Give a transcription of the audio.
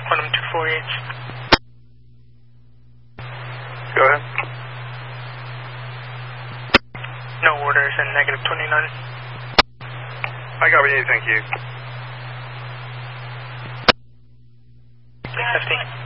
quantum 248. Go ahead. No orders and negative 29. I got you, thank you. 50.